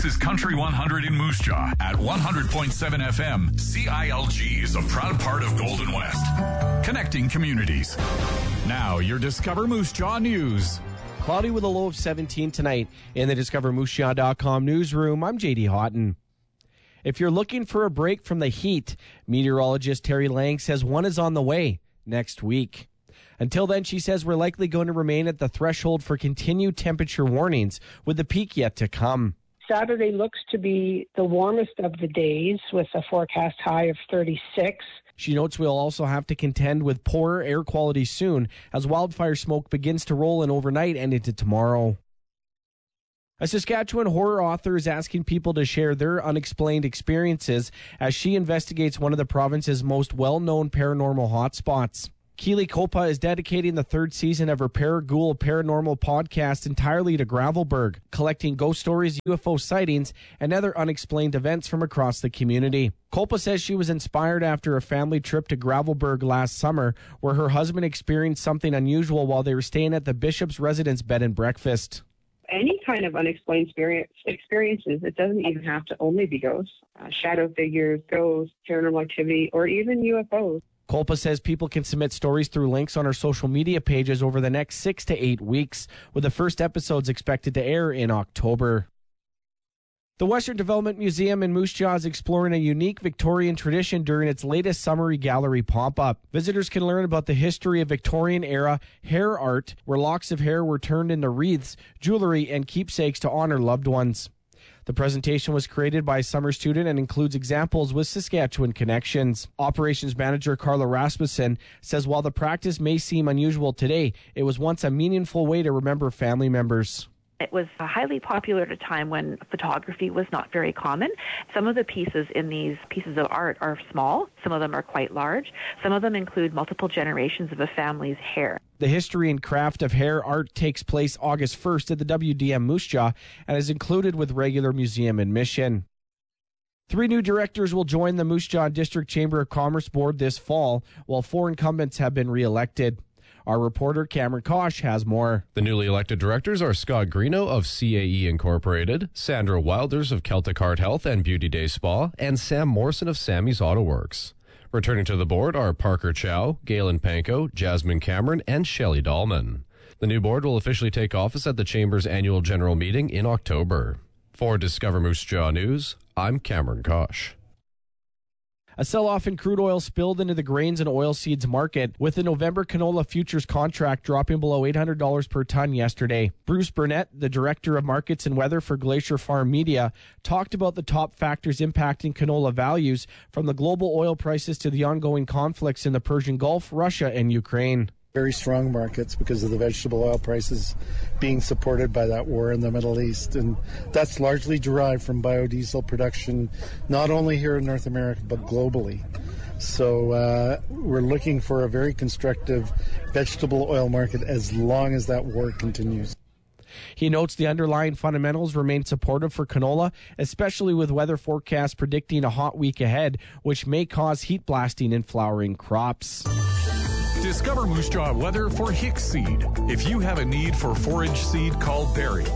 This is Country 100 in Moose Jaw at 100.7 FM. CILG is a proud part of Golden West, connecting communities. Now, your Discover Moose Jaw news. Cloudy with a low of 17 tonight. In the DiscoverMooseJaw.com newsroom, I'm J.D. Houghton. If you're looking for a break from the heat, meteorologist Terry Lang says one is on the way next week. Until then, she says we're likely going to remain at the threshold for continued temperature warnings, with the peak yet to come. Saturday looks to be the warmest of the days, with a forecast high of 36. She notes we'll also have to contend with poorer air quality soon as wildfire smoke begins to roll in overnight and into tomorrow. A Saskatchewan horror author is asking people to share their unexplained experiences as she investigates one of the province's most well-known paranormal hotspots. Keely Kopa is dedicating the third season of her Paraghoul Paranormal podcast entirely to Gravelbourg, collecting ghost stories, UFO sightings, and other unexplained events from across the community. Kopa says she was inspired after a family trip to Gravelbourg last summer, where her husband experienced something unusual while they were staying at the Bishop's Residence Bed and Breakfast. Any kind of unexplained experiences, it doesn't even have to only be ghosts, shadow figures, ghosts, paranormal activity, or even UFOs. Kolpa says people can submit stories through links on her social media pages over the next 6 to 8 weeks, with the first episodes expected to air in October. The Western Development Museum in Moose Jaw is exploring a unique Victorian tradition during its latest Summery Gallery pop-up. Visitors can learn about the history of Victorian-era hair art, where locks of hair were turned into wreaths, jewelry, and keepsakes to honor loved ones. The presentation was created by a summer student and includes examples with Saskatchewan connections. Operations Manager Carla Rasmussen says while the practice may seem unusual today, it was once a meaningful way to remember family members. It was highly popular at a time when photography was not very common. Some of the pieces in these pieces of art are small. Some of them are quite large. Some of them include multiple generations of a family's hair. The history and craft of hair art takes place August 1st at the WDM Moose Jaw and is included with regular museum admission. 3 new directors will join the Moose Jaw District Chamber of Commerce Board this fall, while 4 incumbents have been re-elected. Our reporter, Cameron Kosh, has more. The newly elected directors are Scott Greeno of CAE Incorporated, Sandra Wilders of Celtic Heart Health and Beauty Day Spa, and Sam Morrison of Sammy's Auto Works. Returning to the board are Parker Chow, Galen Panko, Jasmine Cameron, and Shelley Dahlman. The new board will officially take office at the Chamber's annual general meeting in October. For Discover Moose Jaw News, I'm Cameron Kosh. A sell-off in crude oil spilled into the grains and oilseeds market, with the November canola futures contract dropping below $800 per ton yesterday. Bruce Burnett, the Director of Markets and Weather for Glacier Farm Media, talked about the top factors impacting canola values, from the global oil prices to the ongoing conflicts in the Persian Gulf, Russia, and Ukraine. Very strong markets because of the vegetable oil prices being supported by that war in the Middle East. And that's largely derived from biodiesel production, not only here in North America, but globally. So we're looking for a very constructive vegetable oil market as long as that war continues. He notes the underlying fundamentals remain supportive for canola, especially with weather forecasts predicting a hot week ahead, which may cause heat blasting in flowering crops. Discover Moose Jaw weather for Hicks Seed. If you have a need for forage seed, call Barry,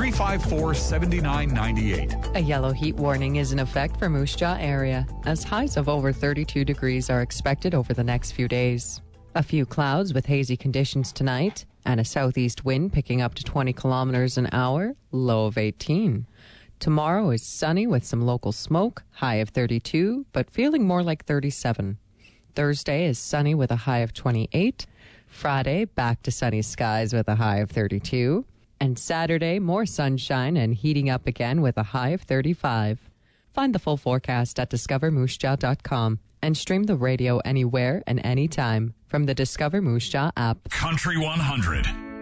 354-7998. A yellow heat warning is in effect for Moose Jaw area, as highs of over 32 degrees are expected over the next few days. A few clouds with hazy conditions tonight, and a southeast wind picking up to 20 kilometers an hour, low of 18. Tomorrow is sunny with some local smoke, high of 32, but feeling more like 37. Thursday is sunny with a high of 28. Friday, back to sunny skies with a high of 32. And Saturday, more sunshine and heating up again with a high of 35. Find the full forecast at discovermoosejaw.com and stream the radio anywhere and anytime from the Discover Moose Jaw app. Country 100.